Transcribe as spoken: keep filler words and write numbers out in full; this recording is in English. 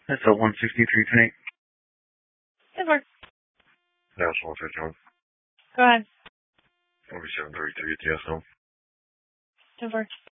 That's a one sixty-three tonight. It works. National fifty-one. Go ahead. forty-seven thirty-three at the S L. It works.